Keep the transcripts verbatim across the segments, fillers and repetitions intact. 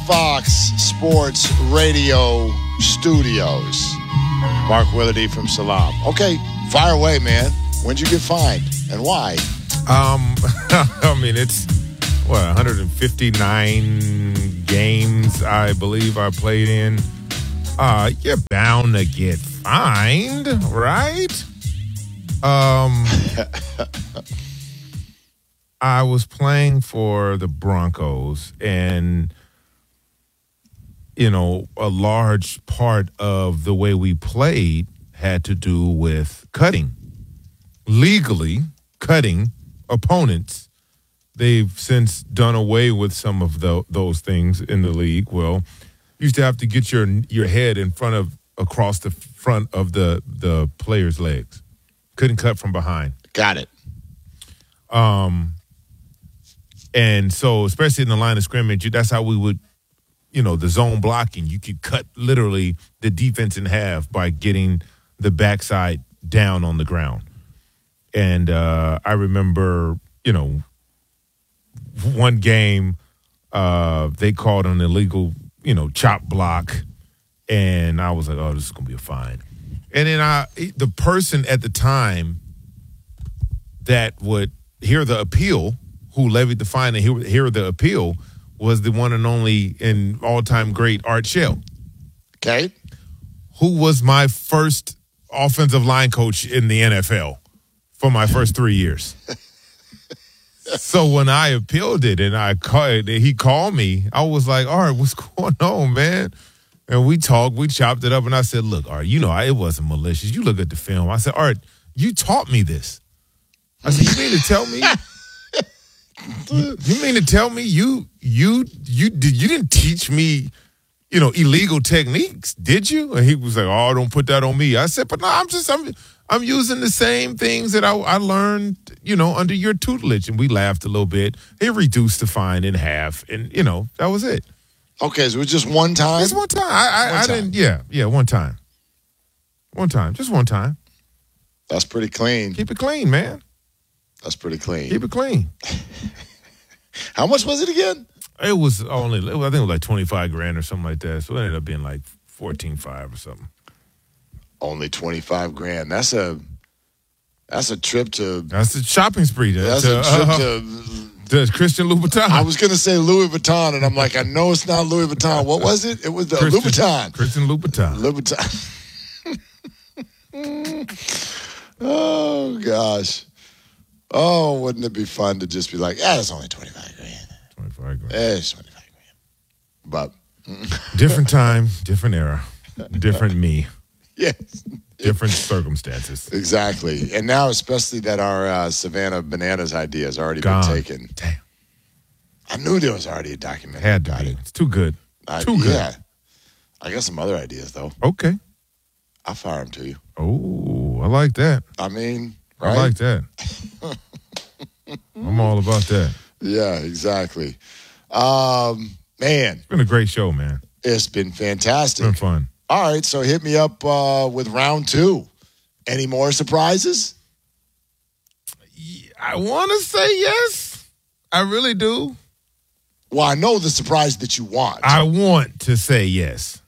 Fox Sports Radio Studios. Mark Willardy from Salam. Okay, fire away, man. When'd you get fined and why? Um, I mean, it's, what, one hundred fifty-nine games I believe I played in. Uh, you're bound to get fined, right? Um, I was playing for the Broncos, and, you know, a large part of the way we played had to do with cutting. Legally cutting opponents. They've since done away with some of the, those things in the league. Well, you used to have to get your your head in front of, across the front of the, the player's legs. Couldn't cut from behind. Got it. Um, and so, especially in the line of scrimmage, that's how we would, you know, the zone blocking. You could cut literally the defense in half by getting the backside down on the ground. And uh, I remember, you know, one game uh, they called an illegal, you know, chop block, and I was like, oh, this is gonna be a fine. And then I, the person at the time that would hear the appeal, who levied the fine and hear, hear the appeal, was the one and only and all-time great Art Shell. Okay. Who was my first offensive line coach in the N F L for my first three years. So when I appealed it and I called, he called me, I was like, Art, what's going on, man? And we talked, we chopped it up, and I said, look, Art, you know, it wasn't malicious. You look at the film. I said, Art, you taught me this. I said, you mean to tell me? you, you mean to tell me you you you did you didn't teach me, you know, illegal techniques, did you? And he was like, oh, don't put that on me. I said, but no, I'm just I'm I'm using the same things that I, I learned, you know, under your tutelage. And we laughed a little bit. He reduced the fine in half, and you know, that was it. Okay, so it was just one time? Just one time. I, I, one I time. didn't, yeah, yeah, one time. One time. Just one time. That's pretty clean. Keep it clean, man. That's pretty clean. Keep it clean. How much was it again? It was only, I think it was like twenty-five grand or something like that. So it ended up being like fourteen five or something. Only twenty-five grand. That's a, that's a trip to. That's a shopping spree. To, That's to, a trip uh, to. to Christian Louboutin. I was going to say Louis Vuitton, and I'm like, I know it's not Louis Vuitton. What was it? It was the Christian, Louboutin. Christian Louboutin. Louboutin. Oh, gosh. Oh, wouldn't it be fun to just be like, yeah, it's only twenty-five grand. twenty-five grand. Yeah, it's twenty-five grand. But. Different time, different era, different me. Yes. Different circumstances. Exactly. And now, especially that our uh, Savannah Bananas idea has already Gone. been taken. Damn. I knew there was already a documentary. Had to about be. it. It's too good. I, too good. Yeah. I got some other ideas, though. Okay. I'll fire them to you. Oh, I like that. I mean, right? I like that. I'm all about that. Yeah, exactly. Um, man. It's been a great show, man. It's been fantastic. It's been fun. All right, so hit me up uh, with round two. Any more surprises? I want to say yes. I really do. Well, I know the surprise that you want. I want to say yes.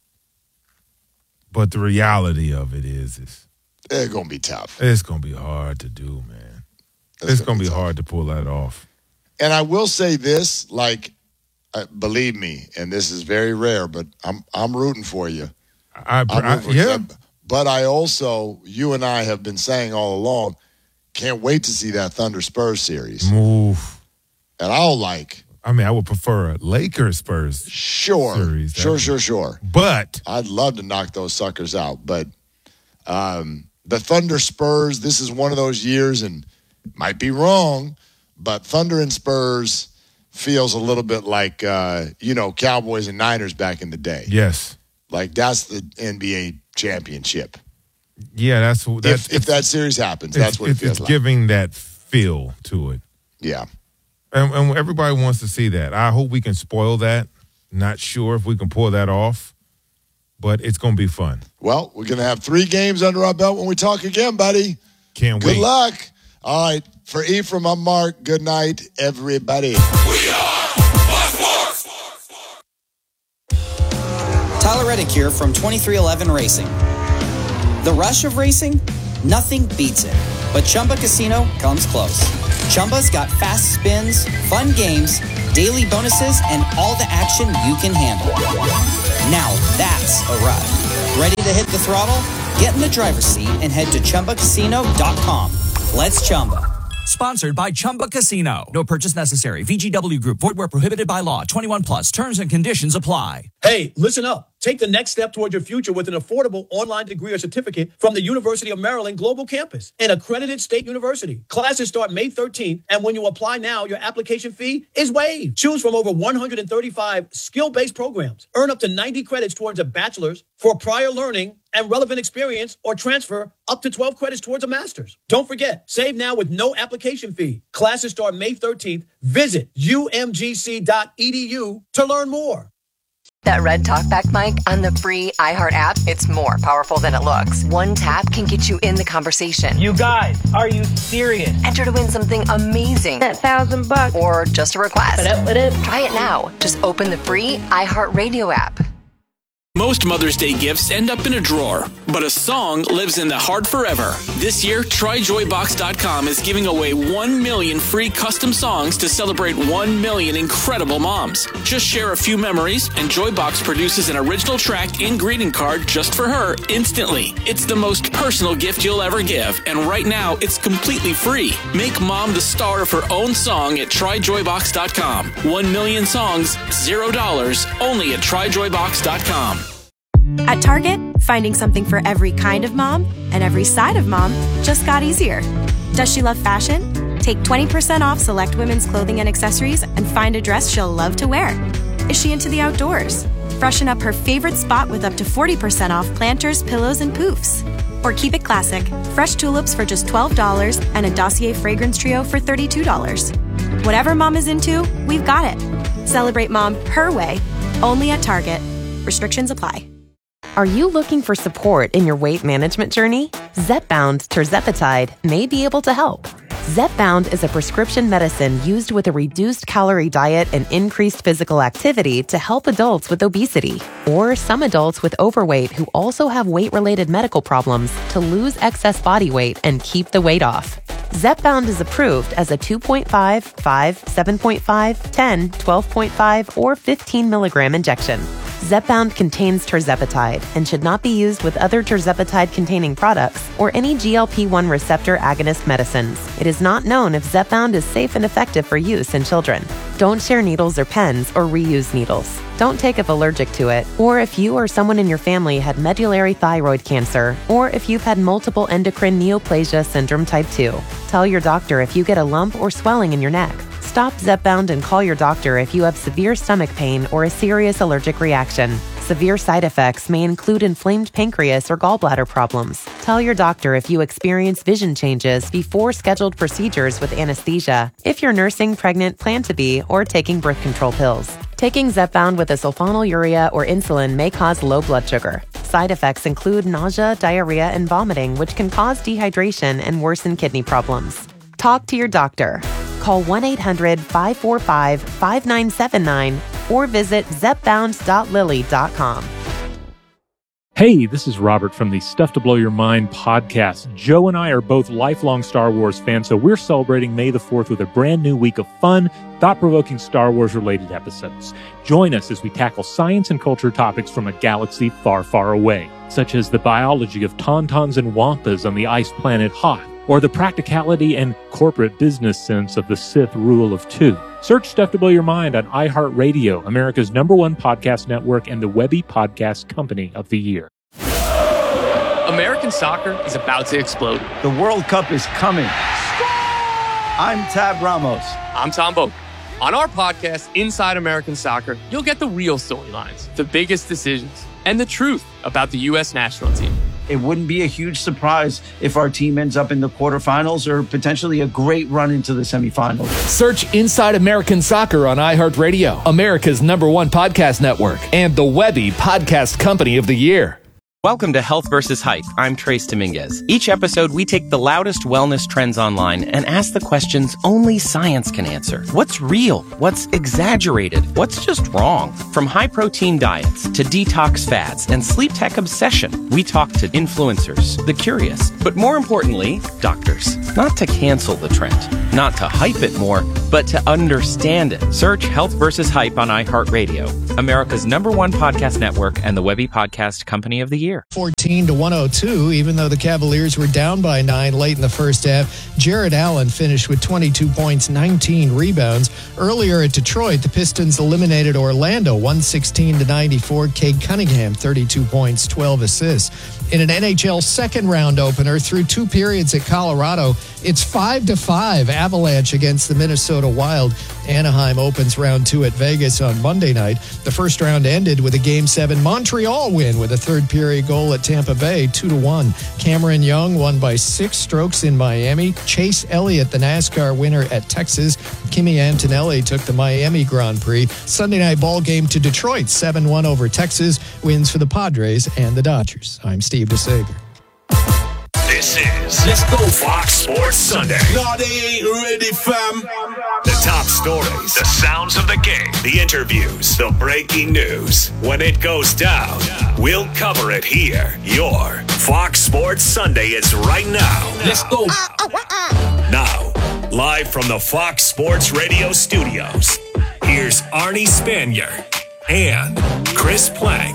But the reality of it is, is it's going to be tough. It's going to be hard to do, man. It's, it's going to be, be hard to pull that off. And I will say this, like, uh, believe me, and this is very rare, but I'm I'm rooting for you. I, I'm I, for yeah. you. But I also, you and I have been saying all along, can't wait to see that Thunder Spurs series. Move. And I'll like. I mean, I would prefer a Lakers Spurs sure, series. Sure, That'd sure, be, sure. But I'd love to knock those suckers out. But um, the Thunder Spurs, this is one of those years, and might be wrong, but Thunder and Spurs feels a little bit like, uh, you know, Cowboys and Niners back in the day. Yes. Like, that's the N B A championship. Yeah, that's... that's if, if that series happens, that's what it feels it's like. It's giving that feel to it. Yeah. And, and everybody wants to see that. I hope we can spoil that. Not sure if we can pull that off, but it's going to be fun. Well, we're going to have three games under our belt when we talk again, buddy. Can't Good wait. Good luck. All right. For Ephraim, I'm Mark. Good night, everybody. We are Tyler Reddick here from twenty-three eleven Racing. The rush of racing? Nothing beats it. But Chumba Casino comes close. Chumba's got fast spins, fun games, daily bonuses, and all the action you can handle. Now that's a ride. Ready to hit the throttle? Get in the driver's seat and head to Chumba Casino dot com. Let's Chumba. Sponsored by Chumba Casino. No purchase necessary. V G W Group. Void where prohibited by law. twenty-one plus. Terms and conditions apply. Hey, listen up. Take the next step toward your future with an affordable online degree or certificate from the University of Maryland Global Campus, an accredited state university. Classes start May thirteenth, and when you apply now, your application fee is waived. Choose from over one hundred thirty-five skill-based programs. Earn up to ninety credits towards a bachelor's for prior learning and relevant experience, or transfer up to twelve credits towards a master's. Don't forget, save now with no application fee. Classes start May thirteenth. Visit U M G C dot E D U to learn more. That red talkback mic on the free iHeart app, it's more powerful than it looks. One tap can get you in the conversation. You guys, are you serious? Enter to win something amazing. That thousand bucks. Or just a request. What up, what up? Try it now. Just open the free iHeart Radio app. Most Mother's Day gifts end up in a drawer, but a song lives in the heart forever. This year, Try Joy Box dot com is giving away one million free custom songs to celebrate one million incredible moms. Just share a few memories, and Joybox produces an original track and greeting card just for her instantly. It's the most personal gift you'll ever give, and right now, it's completely free. Make mom the star of her own song at Try Joy Box dot com. One million songs, zero dollars, only at Try Joy Box dot com. At Target, finding something for every kind of mom and every side of mom just got easier. Does she love fashion? Take twenty percent off select women's clothing and accessories and find a dress she'll love to wear. Is she into the outdoors? Freshen up her favorite spot with up to forty percent off planters, pillows, and poofs. Or keep it classic, fresh tulips for just twelve dollars and a Dossier fragrance trio for thirty-two dollars. Whatever mom is into, we've got it. Celebrate mom her way, only at Target. Restrictions apply. Are you looking for support in your weight management journey? Zepbound tirzepatide may be able to help. Zepbound is a prescription medicine used with a reduced calorie diet and increased physical activity to help adults with obesity or some adults with overweight who also have weight-related medical problems to lose excess body weight and keep the weight off. Zepbound is approved as a two point five, five, seven point five, ten, twelve point five, or fifteen milligram injection. Zepbound contains tirzepatide and should not be used with other tirzepatide-containing products or any G L P one receptor agonist medicines. It is not known if Zepbound is safe and effective for use in children. Don't share needles or pens or reuse needles. Don't take if allergic to it, or if you or someone in your family had medullary thyroid cancer, or if you've had multiple endocrine neoplasia syndrome type two. Tell your doctor if you get a lump or swelling in your neck. Stop Zepbound and call your doctor if you have severe stomach pain or a serious allergic reaction. Severe side effects may include inflamed pancreas or gallbladder problems. Tell your doctor if you experience vision changes before scheduled procedures with anesthesia, if you're nursing, pregnant, plan to be, or taking birth control pills. Taking Zepbound with a sulfonylurea or insulin may cause low blood sugar. Side effects include nausea, diarrhea, and vomiting, which can cause dehydration and worsen kidney problems. Talk to your doctor. Call one eight hundred, five four five, five nine seven nine or visit zepbound dot lilly dot com. Hey, this is Robert from the Stuff to Blow Your Mind podcast. Joe and I are both lifelong Star Wars fans, so we're celebrating May the fourth with a brand new week of fun, thought-provoking Star Wars-related episodes. Join us as we tackle science and culture topics from a galaxy far, far away, such as the biology of tauntauns and wampas on the ice planet Hoth, or the practicality and corporate business sense of the Sith rule of two. Search Stuff to Blow Your Mind on iHeartRadio, America's number one podcast network and the Webby Podcast Company of the Year. American soccer is about to explode. The World Cup is coming. I'm Tab Ramos. I'm Tom Boak. On our podcast, Inside American Soccer, you'll get the real storylines, the biggest decisions, and the truth about the U S national team. It wouldn't be a huge surprise if our team ends up in the quarterfinals or potentially a great run into the semifinals. Search Inside American Soccer on iHeartRadio, America's number one podcast network, and the Webby Podcast Company of the Year. Welcome to Health versus Hype. I'm Trace Dominguez. Each episode, we take the loudest wellness trends online and ask the questions only science can answer. What's real? What's exaggerated? What's just wrong? From high-protein diets to detox fads and sleep tech obsession, we talk to influencers, the curious, but more importantly, doctors. Not to cancel the trend, not to hype it more, but to understand it. Search Health versus Hype on iHeartRadio, America's number one podcast network and the Webby Podcast Company of the Year. fourteen to one oh two, even though the Cavaliers were down by nine late in the first half. Jared Allen finished with twenty-two points, nineteen rebounds. Earlier at Detroit, the Pistons eliminated Orlando one sixteen to ninety-four. Cade Cunningham, thirty-two points, twelve assists. In an N H L second round opener through two periods at Colorado, it's five to five Avalanche against the Minnesota Wild. Anaheim opens round two at Vegas on Monday night. The first round ended with a game seven Montreal win with a third period goal at Tampa Bay, two to one. Cameron Young won by six strokes in Miami. Chase Elliott, the NASCAR winner at Texas. Kimi Antonelli took the Miami Grand Prix. Sunday night ball game to Detroit, seven one over Texas. Wins for the Padres and the Dodgers. I'm Steve DeSager. This is Let's Go Fox Sports Sunday. No, they ain't ready, fam. The top stories, the sounds of the game, the interviews, the breaking news. When it goes down, we'll cover it here. Your Fox Sports Sunday is right now. Let's go. Now, live from the Fox Sports Radio studios, here's Arnie Spanier and Chris Plank.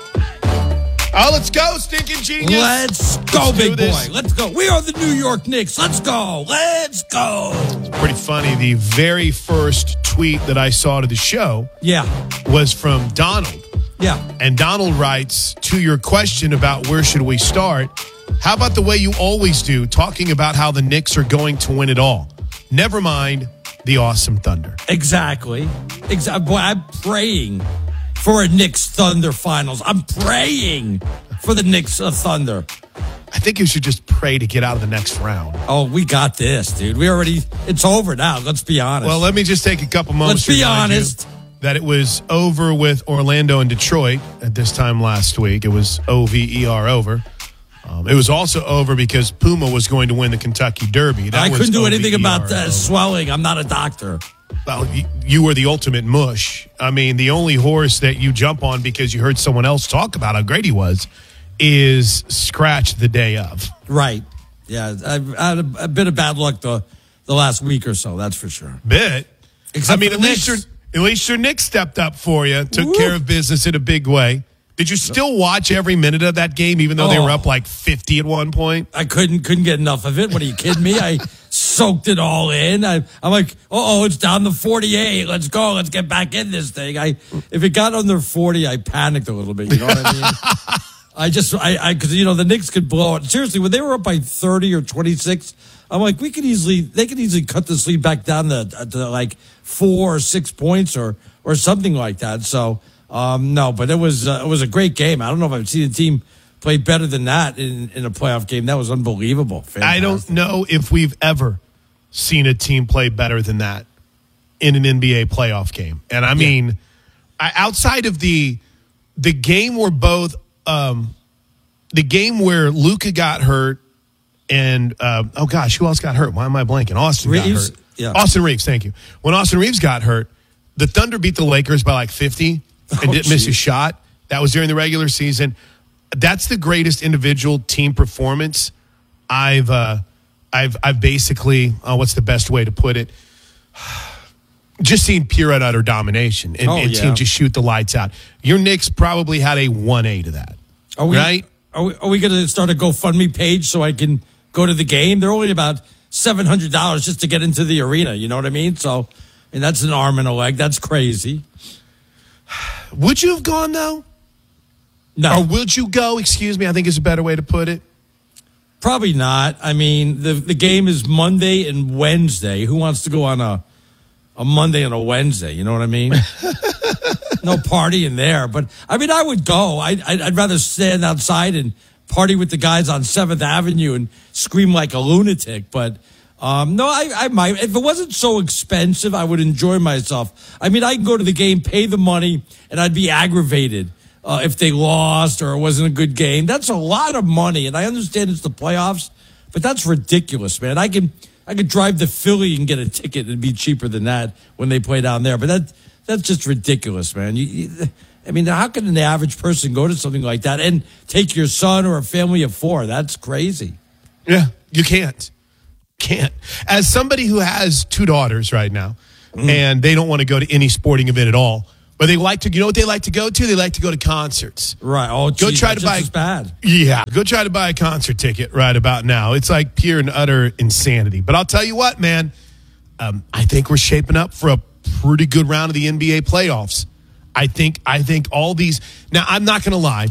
Oh, let's go, stinking genius. Let's go, let's big boy. Let's go. We are the New York Knicks. Let's go. Let's go. It's pretty funny. The very first tweet that I saw to the show yeah. was from Donald. Yeah. And Donald writes, to your question about where should we start, how about the way you always do, talking about how the Knicks are going to win it all? Never mind the awesome Thunder. Exactly. Exactly. Boy, I'm praying for a Knicks Thunder finals. I'm praying for the Knicks uh, Thunder. I think you should just pray to get out of the next round. Oh, we got this, dude. We already, it's over now. Let's be honest. Well, let me just take a couple moments Let's be honest. That it was over with Orlando and Detroit at this time last week. It was O V E R over. Um, it was also over because Puma was going to win the Kentucky Derby. That I couldn't do O V E R anything about that over. swelling. I'm not a doctor. Well, you, you were the ultimate mush. I mean, the only horse that you jump on because you heard someone else talk about how great he was is scratch the day of. Right. Yeah, I've had a, a bit of bad luck the the last week or so, that's for sure. Bit? Except I mean, for at least, your, at least your Knicks stepped up for you, took Woo. care of business in a big way. Did you still watch every minute of that game, even though oh. they were up like fifty at one point? I couldn't couldn't get enough of it. What are you kidding me? I soaked it all in. I, I'm like, uh oh, it's down to forty-eight. Let's go. Let's get back in this thing. I if it got under forty, I panicked a little bit. You know what I mean? I just I I because you know the Knicks could blow it. Seriously, when they were up by thirty or twenty-six, I'm like, we could easily they could easily cut this lead back down to, to like four or six points or or something like that. So. Um, no, but it was uh, it was a great game. I don't know if I've seen a team play better than that in, in a playoff game. That was unbelievable. Fantastic. I don't know if we've ever seen a team play better than that in an N B A playoff game. And I mean, yeah. I, outside of the the game where both um, the game where Luka got hurt and uh, oh gosh, who else got hurt? Why am I blanking? Austin Reeves? got hurt. Yeah. Austin Reeves, thank you. When Austin Reeves got hurt, the Thunder beat the Lakers by like fifty. And oh, didn't miss a shot. That was during the regular season. That's the greatest individual team performance I've, uh, I've, I've basically. Uh, what's the best way to put it? Just seen pure and utter domination, and, oh, and yeah. team just shoot the lights out. Your Knicks probably had a one A to that. Are we, right? Are we, are we going to start a GoFundMe page so I can go to the game? They're only about seven hundred dollars just to get into the arena. You know what I mean? So, and that's an arm and a leg. That's crazy. Would you have gone, though? No. Or would you go? Excuse me. I think is a better way to put it. Probably not. I mean, the the game is Monday and Wednesday. Who wants to go on a a Monday and a Wednesday? You know what I mean? No party in there. But, I mean, I would go. I'd, I'd rather stand outside and party with the guys on seventh Avenue and scream like a lunatic. But, Um, no, I, I might. If it wasn't so expensive, I would enjoy myself. I mean, I can go to the game, pay the money, and I'd be aggravated uh, if they lost or it wasn't a good game. That's a lot of money, and I understand it's the playoffs, but that's ridiculous, man. I can I could drive to Philly and get a ticket and be cheaper than that when they play down there, but that that's just ridiculous, man. You, you, I mean, how can an average person go to something like that and take your son or a family of four? That's crazy. Yeah, you can't. Can't. As somebody who has two daughters right now, mm. and they don't want to go to any sporting event at all, but they like to, you know what they like to go to? They like to go to concerts. Right. Oh, geez, go try to buy. Just as bad. Yeah. Go try to buy a concert ticket right about now. It's like pure and utter insanity. But I'll tell you what, man, um, I think we're shaping up for a pretty good round of the N B A playoffs. I think, I think all these, now I'm not going to lie.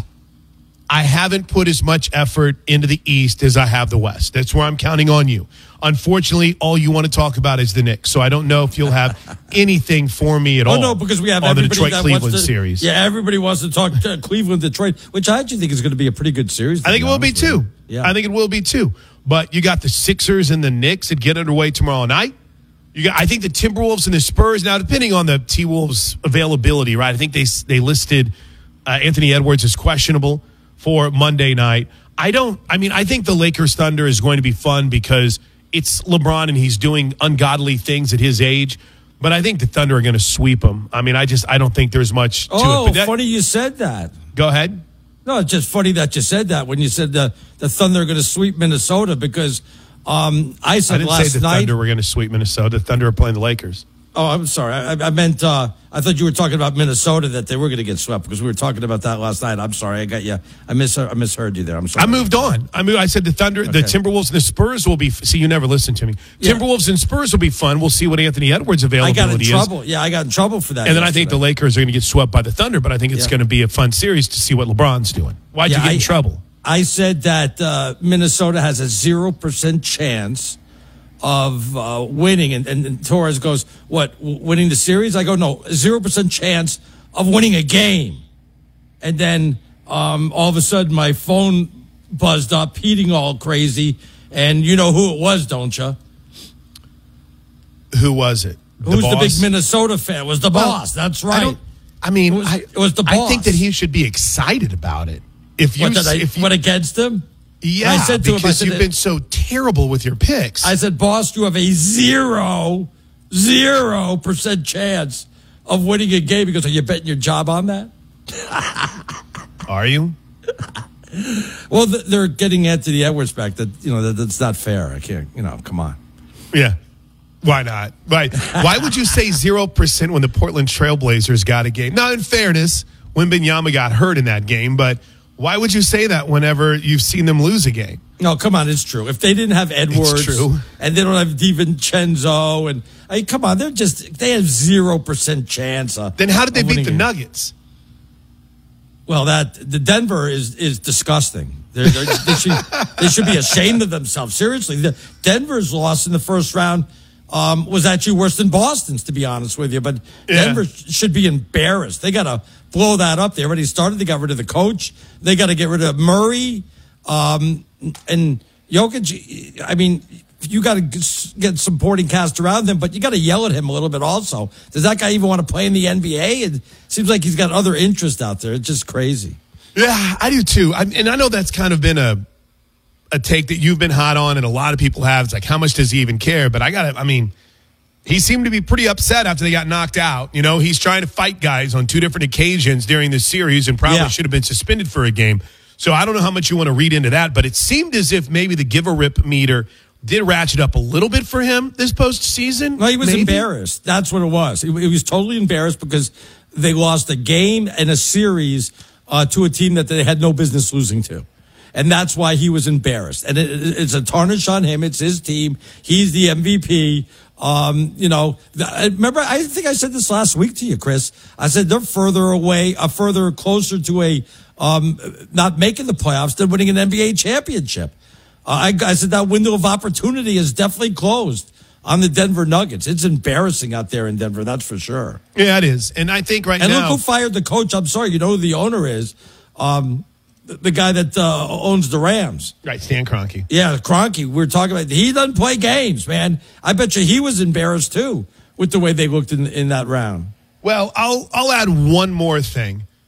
I haven't put as much effort into the East as I have the West. That's where I'm counting on you. Unfortunately, all you want to talk about is the Knicks, so I don't know if you'll have anything for me at oh, all. Oh, no, because we have on the everybody Detroit-Cleveland to, series. Yeah, everybody wants to talk to Cleveland-Detroit, which I actually think is going to be a pretty good series. I think it will be, too. Yeah. I think it will be, too. But you got the Sixers and the Knicks that get underway tomorrow night. You got, I think the Timberwolves and the Spurs, now depending on the T-Wolves availability, right, I think they, they listed uh, Anthony Edwards as questionable for Monday night. I don't, I mean, I think the Lakers Thunder is going to be fun because it's LeBron and he's doing ungodly things at his age. But I think the Thunder are going to sweep them. I mean, I just, I don't think there's much to oh, it. Oh, funny you said that. Go ahead. No, it's just funny that you said that when you said the, the Thunder are going to sweep Minnesota because um, I said I didn't last say the night. Thunder were going to sweep Minnesota. The Thunder are playing the Lakers. Oh, I'm sorry. I, I meant, uh, I thought you were talking about Minnesota, that they were going to get swept because we were talking about that last night. I'm sorry. I got you. I, mis- I misheard you there. I'm sorry. I moved on. I moved, I said the Thunder, okay. the Timberwolves, and the Spurs will be, see, you never listened to me. Yeah. Timberwolves and Spurs will be fun. We'll see what Anthony Edwards' availability is. I got in trouble. Is. Yeah, I got in trouble for that. And then yesterday. I think the Lakers are going to get swept by the Thunder, but I think it's yeah. going to be a fun series to see what LeBron's doing. Why'd yeah, you get I, in trouble? I said that uh, Minnesota has a zero percent chance of uh, winning, and, and, and Torres goes, what, winning the series? I go, no, zero percent chance of winning a game. And then um, all of a sudden my phone buzzed up, heating all crazy, and you know who it was, don't you? Who was it? The Who's boss? The big Minnesota fan? It was the well, boss, that's right. I, I mean, it was, I, it was the boss. I think that he should be excited about it. If you, what, did I, if you went against him? Yeah, I said to because him, I said, you've been so terrible with your picks. I said, boss, you have a zero, zero percent chance of winning a game. He goes, are you betting your job on that? Are you? Well, they're getting Anthony Edwards back. That you know, that, that's not fair. I can't, you know, come on. Yeah. Why not? Right. Why would you say zero percent when the Portland Trailblazers got a game? Now, in fairness, Wembanyama got hurt in that game, but why would you say that whenever you've seen them lose a game? No, come on, it's true. If they didn't have Edwards, it's true. And they don't have DiVincenzo, and I mean, come on, they're just they have zero percent chance. Of, then how did they beat the game. Nuggets? Well, that the Denver is is disgusting. They're, they're, they should they should be ashamed of themselves. Seriously, the Denver's loss in the first round um, was actually worse than Boston's, to be honest with you. But yeah. Denver should be embarrassed. They got to blow that up. They already started. They got rid of the coach. They got to get rid of Murray um, and Jokic. I mean, you got to get supporting cast around them, but you got to yell at him a little bit also. Does that guy even want to play in the N B A? It seems like he's got other interests out there. It's just crazy. Yeah, I do too. I, and I know that's kind of been a a take that you've been hot on, and a lot of people have. It's like, how much does he even care? But I got to, I mean, he seemed to be pretty upset after they got knocked out. You know, he's trying to fight guys on two different occasions during this series and probably yeah. should have been suspended for a game. So I don't know how much you want to read into that, but it seemed as if maybe the give a rip meter did ratchet up a little bit for him this postseason. No, he was maybe? embarrassed. That's what it was. He, he was totally embarrassed because they lost a game and a series uh, to a team that they had no business losing to. And that's why he was embarrassed. And it, it's a tarnish on him. It's his team. He's the M V P. Um, you know, remember, I think I said this last week to you, Chris. I said they're further away, uh, further closer to a um, not making the playoffs than winning an N B A championship. Uh, I, I said that window of opportunity is definitely closed on the Denver Nuggets. It's embarrassing out there in Denver, that's for sure. Yeah, it is. And I think right and now... And look who fired the coach. I'm sorry, you know who the owner is. Um, the, the guy that uh, owns the Rams. Right, Stan Kroenke. Yeah, Kroenke. We were talking about... He doesn't play games, man. I bet you he was embarrassed, too, with the way they looked in, in that round. Well, I'll I'll add one more thing.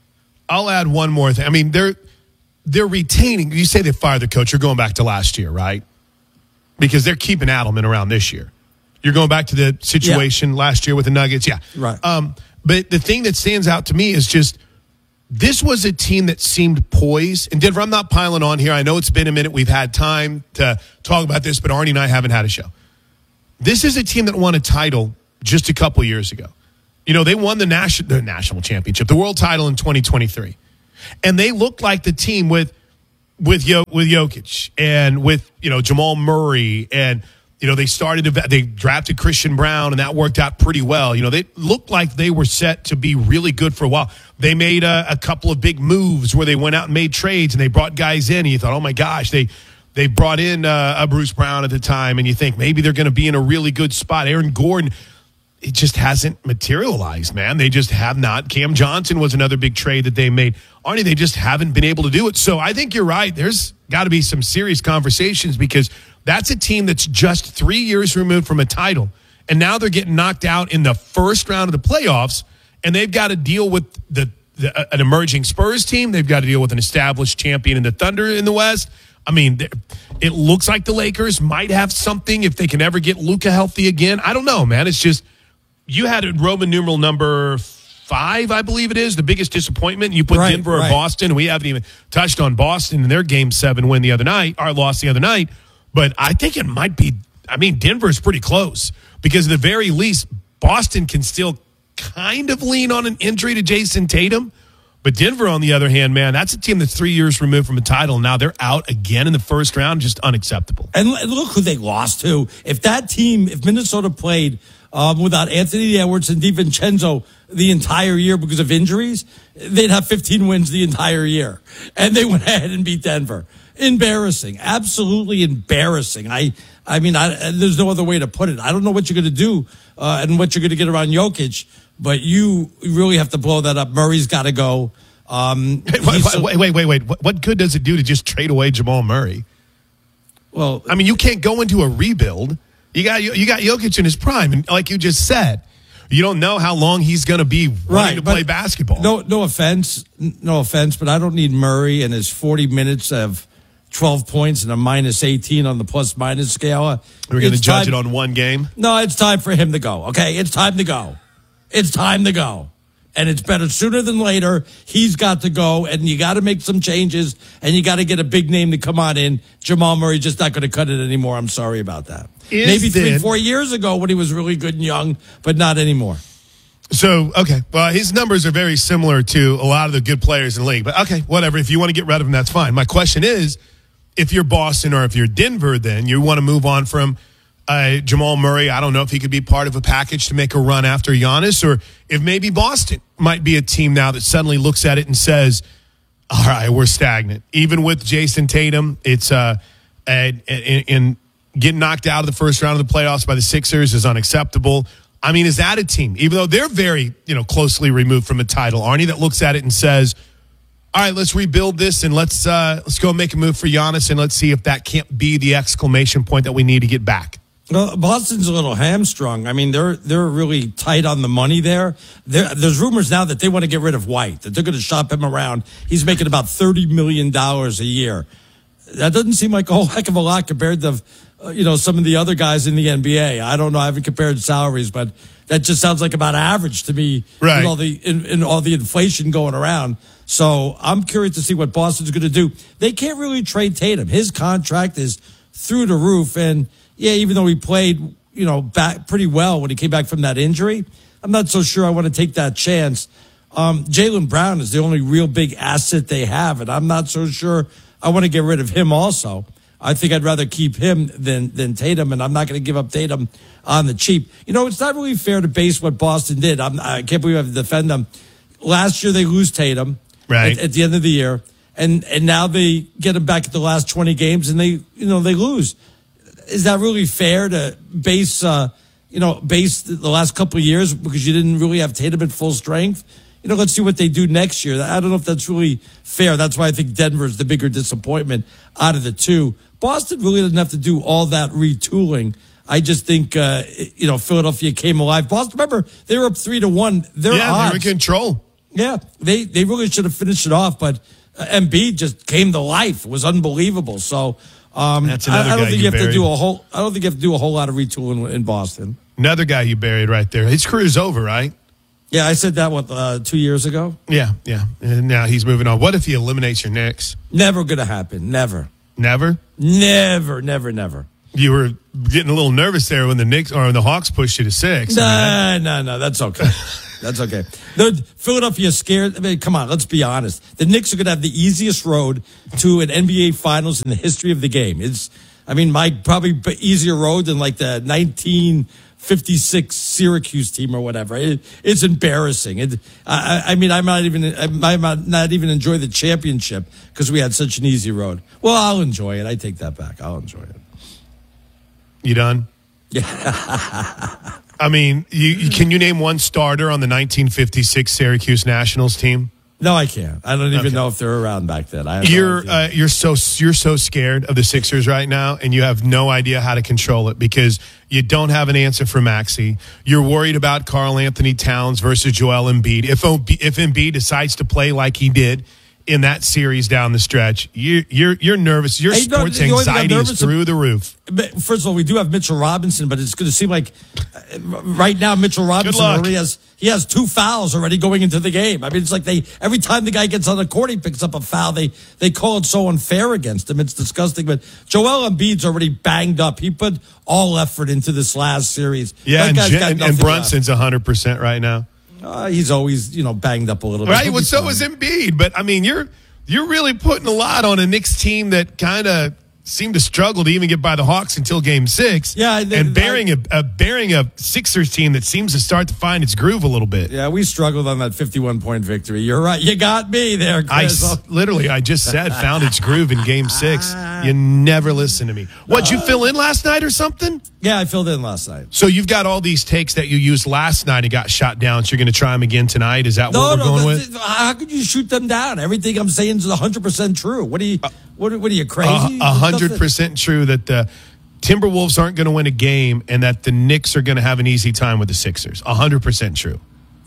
I'll add one more thing. I mean, they're they're retaining. You say they fired the coach. You're going back to last year, right? Because they're keeping Adelman around this year. You're going back to the situation yeah. last year with the Nuggets. Yeah. Right. Um, but the thing that stands out to me is just this was a team that seemed poised. And Denver, I'm not piling on here. I know it's been a minute. We've had time to talk about this, but Arnie and I haven't had a show. This is a team that won a title just a couple years ago. You know, they won the national the national championship, the world title in twenty twenty-three. And they looked like the team with with Yo, with Jokic and with, you know, Jamal Murray, and you know, they started to, they drafted Christian Brown, and that worked out pretty well. You know, they looked like they were set to be really good for a while. They made a, a couple of big moves where they went out and made trades, and they brought guys in, and you thought, oh my gosh, they they brought in uh, a Bruce Brown at the time, and you think maybe they're going to be in a really good spot. Aaron Gordon, it just hasn't materialized, man. They just have not. Cam Johnson was another big trade that they made. Arnie, they just haven't been able to do it. So I think you're right. There's got to be some serious conversations, because that's a team that's just three years removed from a title, and now they're getting knocked out in the first round of the playoffs, and they've got to deal with the, the an emerging Spurs team. They've got to deal with an established champion in the Thunder in the West. I mean, it looks like the Lakers might have something if they can ever get Luka healthy again. I don't know, man. It's just, you had a Roman numeral number five, I believe it is, the biggest disappointment. You put right, Denver or right. Boston. We haven't even touched on Boston in their game seven win the other night, or loss the other night. But I think it might be, I mean, Denver's pretty close, because at the very least, Boston can still kind of lean on an injury to Jason Tatum. But Denver, on the other hand, man, that's a team that's three years removed from a title. Now they're out again in the first round. Just unacceptable. And look who they lost to. If that team, if Minnesota played um, without Anthony Edwards and DiVincenzo the entire year because of injuries, they'd have fifteen wins the entire year. And they went ahead and beat Denver. Embarrassing. Absolutely embarrassing. I I mean, I, there's no other way to put it. I don't know what you're going to do uh, and what you're going to get around Jokic, but you really have to blow that up. Murray's got to go. Um, wait, wait, wait, wait, wait. What, what good does it do to just trade away Jamal Murray? Well, I mean, you can't go into a rebuild. You got you got Jokic in his prime, and like you just said, you don't know how long he's going to be wanting right, to play basketball. No, no offense, no offense, but I don't need Murray and his forty minutes of twelve points and a minus eighteen on the plus minus scale. We're going to judge time, it on one game? No, it's time for him to go. Okay, it's time to go. It's time to go. And it's better sooner than later. He's got to go, and you got to make some changes, and you got to get a big name to come on in. Jamal Murray just not going to cut it anymore. I'm sorry about that. Is Maybe three, then, four years ago when he was really good and young, but not anymore. So, okay. Well, his numbers are very similar to a lot of the good players in the league. But, okay, whatever. If you want to get rid of him, that's fine. My question is, if you're Boston or if you're Denver, then you want to move on from uh, Jamal Murray. I don't know if he could be part of a package to make a run after Giannis, or if maybe Boston might be a team now that suddenly looks at it and says, all right, we're stagnant. Even with Jason Tatum, it's uh, and, and, and getting knocked out of the first round of the playoffs by the Sixers is unacceptable. I mean, is that a team, even though they're very, you know, closely removed from a title, Arnie, that looks at it and says, all right, let's rebuild this and let's uh, let's go make a move for Giannis, and let's see if that can't be the exclamation point that we need to get back. Well, Boston's a little hamstrung. I mean, they're they're really tight on the money there. there. There's rumors now that they want to get rid of White, that they're going to shop him around. He's making about thirty million dollars a year. That doesn't seem like a whole heck of a lot compared to, uh, you know, some of the other guys in the N B A. I don't know. I haven't compared salaries, but that just sounds like about average to me. Right. With all the, in, in all the inflation going around. So I'm curious to see what Boston's going to do. They can't really trade Tatum. His contract is through the roof, and yeah, even though he played, you know, back pretty well when he came back from that injury, I'm not so sure I want to take that chance. Um, Jaylen Brown is the only real big asset they have, and I'm not so sure I want to get rid of him also. I think I'd rather keep him than than Tatum, and I'm not going to give up Tatum on the cheap. You know, it's not really fair to base what Boston did. I'm, I can't believe I have to defend them. Last year they lose Tatum right at, at the end of the year, and and now they get him back at the last twenty games, and they you know they lose. Is that really fair to base, uh, you know, base the last couple of years because you didn't really have Tatum at full strength? You know, let's see what they do next year. I don't know if that's really fair. That's why I think Denver's the bigger disappointment out of the two. Boston really doesn't have to do all that retooling. I just think, uh, you know, Philadelphia came alive. Boston, remember, they were up three to one. Their yeah, odds, they're in control. Yeah, they, they really should have finished it off, but uh, Embiid just came to life. It was unbelievable. So um, That's another I, I don't guy think you you have buried. to do a whole. I don't think you have to do a whole lot of retooling in Boston. Another guy you buried right there. His career's over, right? Yeah, I said that what uh, two years ago. Yeah, yeah. And now he's moving on. What if he eliminates your Knicks? Never gonna happen. Never. Never? Never. Never. Never. You were getting a little nervous there when the Knicks or the Hawks pushed you to six. No, I mean, no, no. That's okay. That's okay. The, Philadelphia's scared. I mean, come on. Let's be honest. The Knicks are going to have the easiest road to an N B A Finals in the history of the game. It's, I mean, Mike, probably b- easier road than like the nineteen fifty-six Syracuse team or whatever. It, it's embarrassing. It, I, I mean, I might even, I might not even enjoy the championship because we had such an easy road. Well, I'll enjoy it. I take that back. I'll enjoy it. You done? Yeah. I mean, you, you, can you name one starter on the nineteen fifty-six Syracuse Nationals team? No, I can't. I don't even Okay. know if they're around back then. I have no You're idea. uh, you're so you're so scared of the Sixers right now, and you have no idea how to control it because you don't have an answer for Maxey. You're worried about Karl Anthony Towns versus Joel Embiid. If O- if Embiid decides to play like he did in that series down the stretch, you, you're you're nervous. Your Hey, no, sports the only thing I'm anxiety is nervous through the roof. But first of all, we do have Mitchell Robinson, but it's going to seem like uh, right now Mitchell Robinson luck. already has he has two fouls already going into the game. I mean, it's like they every time the guy gets on the court, he picks up a foul. They they call it so unfair against him. It's disgusting. But Joel Embiid's already banged up. He put all effort into this last series. Yeah, That and, guy's Jen- got and, nothing and Brunson's one hundred percent right now. left. Uh, he's always you know banged up a little bit. Right, He'll well, be so fine. is Embiid. But I mean, you're you're really putting a lot on a Knicks team that kind of seemed to struggle to even get by the Hawks until Game Six. Yeah, and, they- bearing a, a bearing a Sixers team that seems to start to find its groove a little bit. Yeah, we struggled on that fifty-one point victory. You're right. You got me there, I Chris. s- literally, I just said, found its groove in Game Six. You never listen to me. What, you fill in last night or something? Yeah, I filled in last night. So you've got all these takes that you used last night and got shot down. So you're going to try them again tonight. Is that No, what we're no. going th- with? th- How could you shoot them down? Everything I'm saying is one hundred percent true. What are you? What, what are you crazy? A hundred percent true that the Timberwolves aren't going to win a game and that the Knicks are going to have an easy time with the Sixers. A hundred percent true.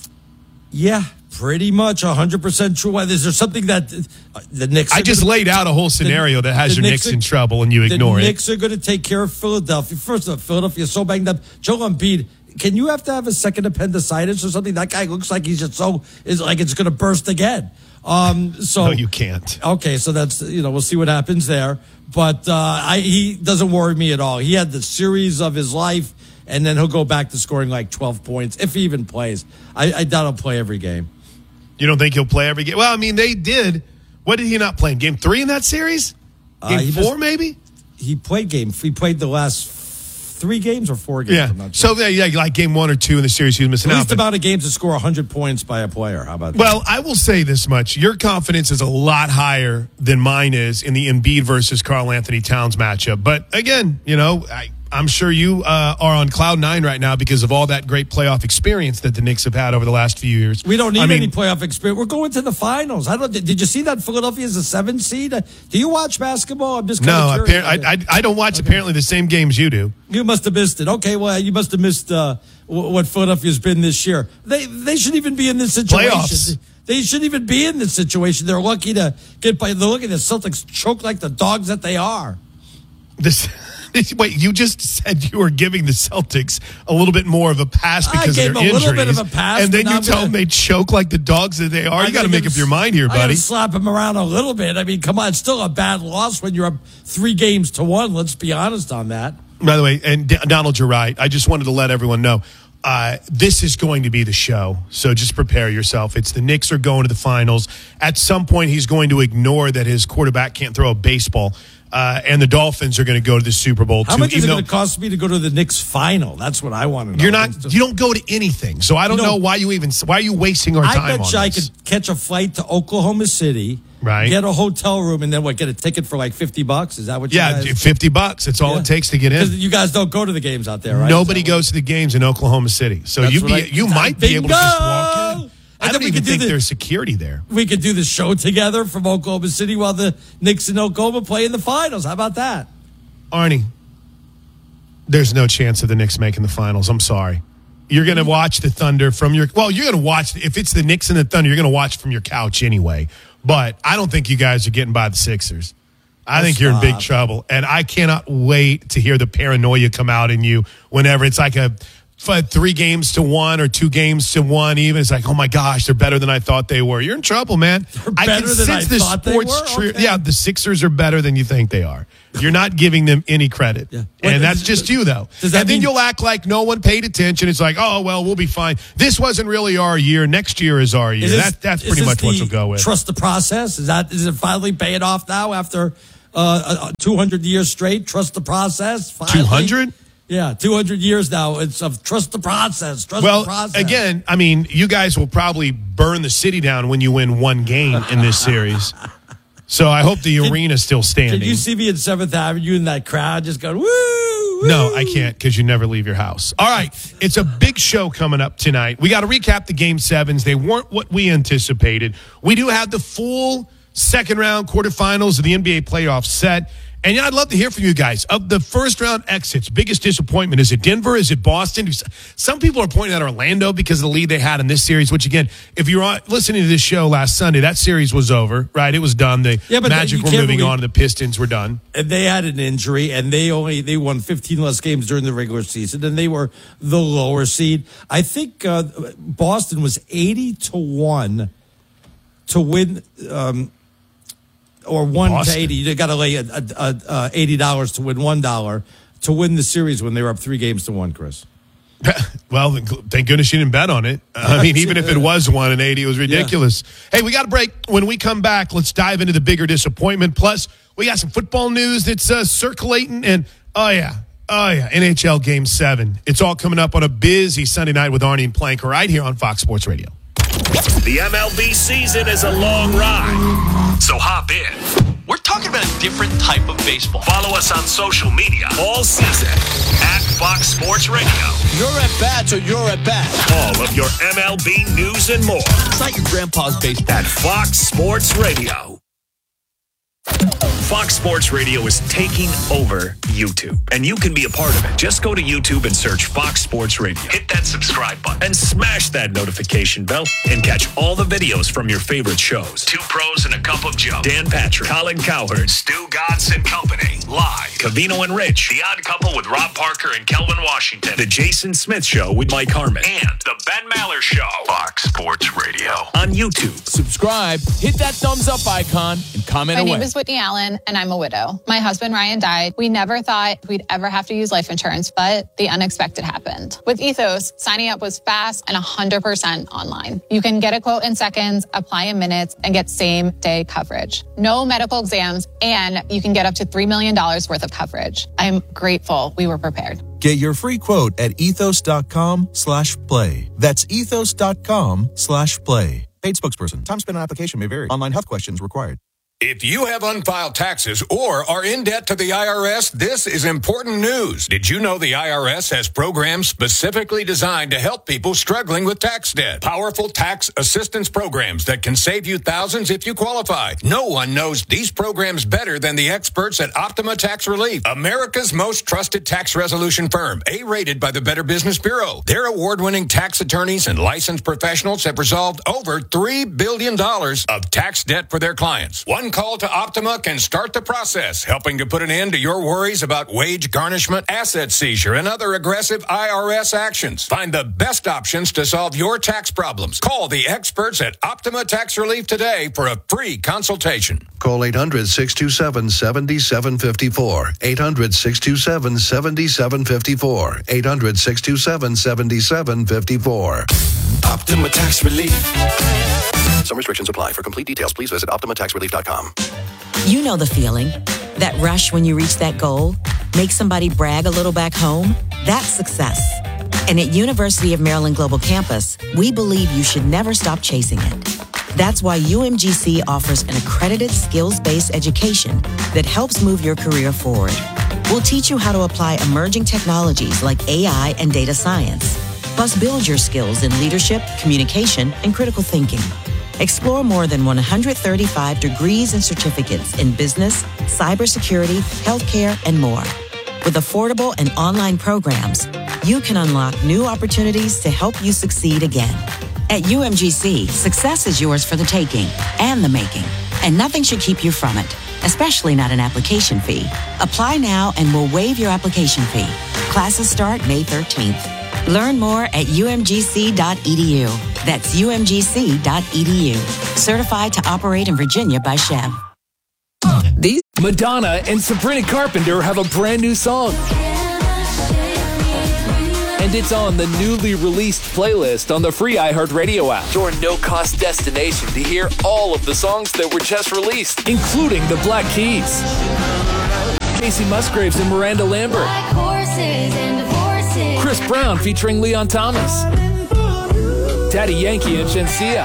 Yeah, pretty much one hundred percent true. Why, is there something that uh, the Knicks? I are just gonna- laid out a whole scenario the- that has the your Knicks Knicks are- in trouble and you ignore the it. Knicks are going to take care of Philadelphia. First of all, Philadelphia is so banged up. Joel Embiid, can you have to have a second appendicitis or something? That guy looks like he's just so is like it's going to burst again. Um, so No, you can't. Okay, so that's you know we'll see what happens there. But uh, I, he doesn't worry me at all. He had the series of his life, and then he'll go back to scoring like twelve points if he even plays. I, I doubt he'll play every game. You don't think he'll play every game? Well, I mean, they did. What did he not play in game three in that series? Game Uh, he four, missed- maybe? He played game. He played the last three games or four games. Yeah. I'm not sure. So, yeah, yeah, like game one or two in the series he was missing out. Least but- amount of games to score one hundred points by a player. How about that? Well, I will say this much. Your confidence is a lot higher than mine is in the Embiid versus Karl Anthony Towns matchup. But again, you know, I, I'm sure you uh, are on cloud nine right now because of all that great playoff experience that the Knicks have had over the last few years. We don't need I mean, any playoff experience. We're going to the finals. I don't. Did you see that Philadelphia is a seven seed? Do you watch basketball? I'm just No, kinda curious. appar- I, I, I don't watch apparently the same games you do. You must have missed it. Okay, well, you must have missed uh, wh- what Philadelphia's been this year. They they shouldn't even be in this situation. Playoffs. They shouldn't even be in this situation. They're lucky to get by. They're lucky the Celtics choke like the dogs that they are. This. Wait, you just said you were giving the Celtics a little bit more of a pass I because gave of their them a little injuries, bit of a pass, and then but you now I'm tell gonna- them they choke like the dogs that they are. I You got to gotta make give up your mind here, I gotta buddy. slap them around a little bit. I mean, come on, it's still a bad loss when you're up three games to one. Let's be honest on that. By the way, and D- Donald, you're right. I just wanted to let everyone know uh, this is going to be the show. So just prepare yourself. It's the Knicks are going to the finals. At some point, he's going to ignore that his quarterback can't throw a baseball. Uh, and the Dolphins are going to go to the Super Bowl How too. much is it even going to though cost me to go to the Knicks final? That's what I want to know. You're not. You don't go to anything. So I don't You know- know why you even. Why are you wasting our I time bet on you I this? could catch a flight to Oklahoma City, Right. get a hotel room, and then what? Get a ticket for like fifty bucks? Is that what? Yeah, you guys, fifty bucks. That's all Yeah. it takes to get in. Because you guys don't go to the games out there, right? Nobody goes to the games in Oklahoma City, so That's you what be I- you might be able to just walk in. I And don't then we even could do think the- there's security there. We could do the show together from Oklahoma City while the Knicks and Oklahoma play in the finals. How about that? Arnie, there's no chance of the Knicks making the finals. I'm sorry. You're going to watch the Thunder from your – well, you're going to watch – if it's the Knicks and the Thunder, you're going to watch from your couch anyway. But I don't think you guys are getting by the Sixers. I Oh, think you're in big stop. trouble. And I cannot wait to hear the paranoia come out in you whenever it's like a f- three games to one or two games to one even. It's like, oh, my gosh, they're better than I thought they were. You're in trouble, man. I can better than sense I the thought they sports were? tri- Okay. Yeah, the Sixers are better than you think they are. You're not giving them any credit. Yeah. And What- that's just you, though. Does that and then mean- you'll act like no one paid attention. It's like, oh, well, we'll be fine. This wasn't really our year. Next year is our year. Is this- that, that's is pretty this much what the you'll go with. Trust the process. Is that is it finally paying off now after uh, two hundred years straight? Trust the process. Finally? two hundred? Yeah, two hundred years now. It's of trust the process. Trust Well, the process. again, I mean, you guys will probably burn the city down when you win one game in this series. So I hope the arena's still standing. Can you see me in Seventh Avenue in that crowd just going, woo, woo? No, I can't because you never leave your house. All right, it's a big show coming up tonight. We got to recap the game sevens. They weren't what we anticipated. We do have the full second round quarterfinals of the N B A playoffs set. And yeah, I'd love to hear from you guys. Of the first round exits, biggest disappointment, is it Denver? Is it Boston? Some people are pointing at Orlando because of the lead they had in this series, which again, if you were listening to this show last Sunday, that series was over, right? It was done. The Yeah, but Magic you were can't moving believe- on and the Pistons were done. And they had an injury, and they only they won fifteen less games during the regular season, and they were the lower seed. I think uh, Boston was eighty to one to win, um, or one Boston. to eighty. You got to lay a, a, a, a eighty dollars to win one dollar to win the series when they were up three games to one. Chris. Well, thank goodness you didn't bet on it. I mean, even if it was one and eighty, it was ridiculous. Hey, we got a break. When we come back, let's dive into the bigger disappointment. Plus, we got some football news that's uh, circulating. And, oh, yeah. Oh, yeah. N H L Game seven. It's all coming up on a busy Sunday night with Arnie and Plank right here on Fox Sports Radio. The M L B season is a long ride, so hop in. We're talking about a different type of baseball. Follow us on social media all season at Fox Sports Radio. Your at-bats are your at-bats. All of your M L B news and more. It's not your grandpa's baseball. At Fox Sports Radio. Fox Sports Radio is taking over YouTube, and you can be a part of it. Just go to YouTube and search Fox Sports Radio. Hit that subscribe button and smash that notification bell and catch all the videos from your favorite shows. Two Pros and a Cup of Joe. Dan Patrick, Colin Cowherd, Stu Godson and Company. Live. Cavino and Rich. The Odd Couple with Rob Parker and Kelvin Washington. The Jason Smith Show with Mike Harmon. And The Ben Maller Show. Fox Sports Radio. On YouTube. Subscribe, hit that thumbs up icon, and comment My away. name is Whitney Allen, and I'm a widow. My husband, Ryan, died. We never thought we'd ever have to use life insurance, but the unexpected happened. With Ethos, signing up was fast and one hundred percent online. You can get a quote in seconds, apply in minutes, and get same-day coverage. No medical exams, and you can get up to three million dollars worth of coverage. I'm grateful we were prepared. Get your free quote at ethos.com slash play. That's ethos.com slash play. Paid spokesperson. Time spent on application may vary. Online health questions required. If you have unfiled taxes or are in debt to the I R S, this is important news. Did you know the I R S has programs specifically designed to help people struggling with tax debt? Powerful tax assistance programs that can save you thousands if you qualify. No one knows these programs better than the experts at Optima Tax Relief, America's most trusted tax resolution firm, A-rated by the Better Business Bureau. Their award-winning tax attorneys and licensed professionals have resolved over three billion dollars of tax debt for their clients. One call to Optima can start the process, helping to put an end to your worries about wage garnishment, asset seizure, and other aggressive I R S actions. Find the best options to solve your tax problems. Call the experts at Optima Tax Relief today for a free consultation. Call eight hundred, six two seven, seven seven five four. eight hundred, six two seven, seven seven five four. eight hundred, six two seven, seven seven five four. Optima Tax Relief. Some restrictions apply. For complete details, please visit optima tax relief dot com. You know the feeling. That rush when you reach that goal. Make somebody brag a little back home. That's success. And at University of Maryland Global Campus, we believe you should never stop chasing it. That's why U M G C offers an accredited skills-based education that helps move your career forward. We'll teach you how to apply emerging technologies like A I and data science. Plus, build your skills in leadership, communication, and critical thinking. Explore more than one hundred thirty-five degrees and certificates in business, cybersecurity, healthcare, and more. With affordable and online programs, you can unlock new opportunities to help you succeed again. At U M G C, success is yours for the taking and the making, and nothing should keep you from it, especially not an application fee. Apply now and we'll waive your application fee. Classes start May thirteenth. Learn more at U M G C dot E D U. That's U M G C dot E D U. Certified to operate in Virginia by Chev. These Madonna and Sabrina Carpenter have a brand new song. And it's on the newly released playlist on the free iHeartRadio app. Your no-cost destination to hear all of the songs that were just released, including the Black Keys, Casey Musgraves and Miranda Lambert, Chris Brown featuring Leon Thomas, Daddy Yankee and Shenseea,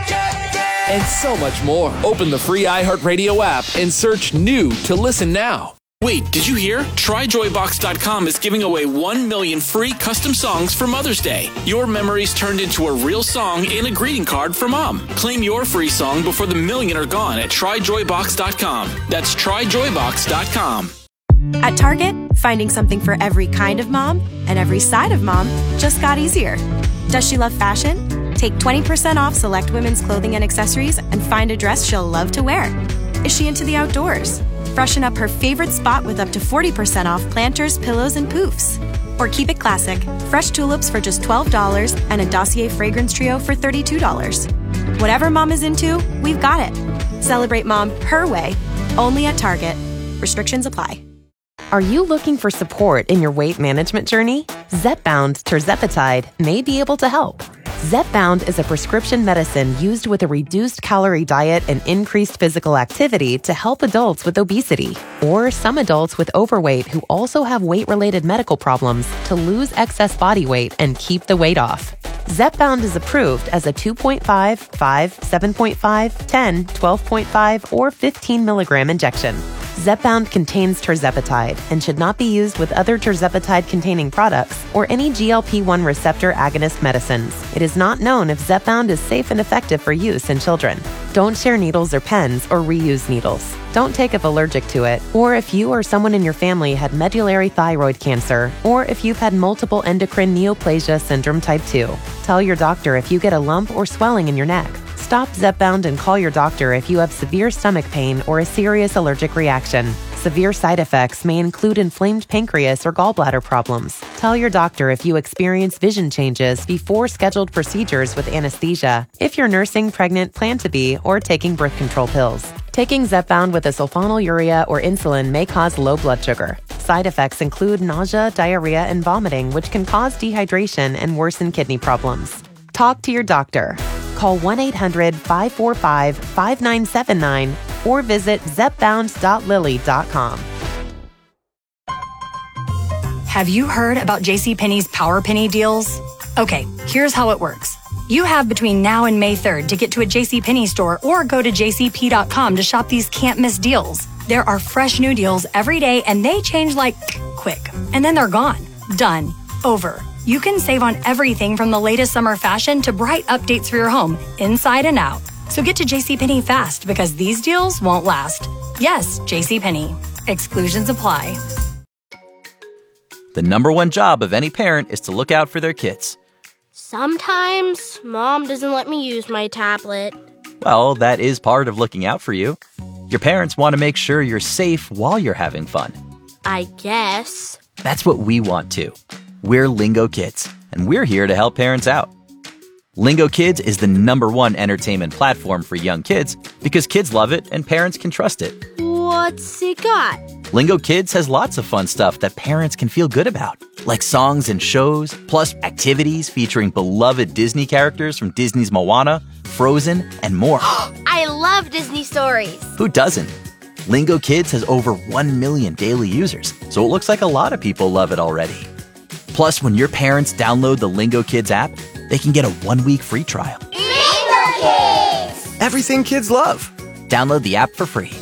and so much more. Open the free iHeartRadio app and search new to listen now. Wait, did you hear? Try Joy Box dot com is giving away one million free custom songs for Mother's Day. Your memories turned into a real song and a greeting card for Mom. Claim your free song before the million are gone at Try Joy Box dot com. That's Try Joy Box dot com. At Target, finding something for every kind of mom and every side of mom just got easier. Does she love fashion? Take twenty percent off select women's clothing and accessories and find a dress she'll love to wear. Is she into the outdoors? Freshen up her favorite spot with up to forty percent off planters, pillows, and poofs. Or keep it classic, fresh tulips for just twelve dollars and a Dossier fragrance trio for thirty-two dollars. Whatever mom is into, we've got it. Celebrate mom her way, only at Target. Restrictions apply. Are you looking for support in your weight management journey? Zepbound Tirzepatide may be able to help. Zepbound is a prescription medicine used with a reduced calorie diet and increased physical activity to help adults with obesity or some adults with overweight who also have weight-related medical problems to lose excess body weight and keep the weight off. Zepbound is approved as a two point five, five, seven point five, ten, twelve point five, or fifteen milligram injection. Zepbound contains tirzepatide and should not be used with other tirzepatide-containing products or any G L P one receptor agonist medicines. It is not known if Zepbound is safe and effective for use in children. Don't share needles or pens or reuse needles. Don't take if allergic to it, or if you or someone in your family had medullary thyroid cancer, or if you've had multiple endocrine neoplasia syndrome type two. Tell your doctor if you get a lump or swelling in your neck. Stop Zepbound and call your doctor if you have severe stomach pain or a serious allergic reaction. Severe side effects may include inflamed pancreas or gallbladder problems. Tell your doctor if you experience vision changes before scheduled procedures with anesthesia, if you're nursing, pregnant, plan to be, or taking birth control pills. Taking Zepbound with a sulfonylurea or insulin may cause low blood sugar. Side effects include nausea, diarrhea, and vomiting, which can cause dehydration and worsen kidney problems. Talk to your doctor. Call one eight hundred, five four five, five nine seven nine or visit zepbound dot lilly dot com. Have you heard about JCPenney's Power Penny deals? Okay, here's how it works. You have between now and May third to get to a JCPenney store or go to j c p dot com to shop these can't-miss deals. There are fresh new deals every day and they change like quick. And then they're gone. Done. Over. You can save on everything from the latest summer fashion to bright updates for your home, inside and out. So get to JCPenney fast because these deals won't last. Yes, JCPenney. Exclusions apply. The number one job of any parent is to look out for their kids. Sometimes Mom doesn't let me use my tablet. Well, that is part of looking out for you. Your parents want to make sure you're safe while you're having fun. I guess. That's what we want too. We're Lingo Kids, and we're here to help parents out. Lingo Kids is the number one entertainment platform for young kids because kids love it and parents can trust it. What's it got? Lingo Kids has lots of fun stuff that parents can feel good about, like songs and shows, plus activities featuring beloved Disney characters from Disney's Moana, Frozen, and more. I love Disney stories. Who doesn't? Lingo Kids has over one million daily users, so it looks like a lot of people love it already. Plus, when your parents download the Lingo Kids app, they can get a one-week free trial. Lingo Kids! Everything kids love. Download the app for free.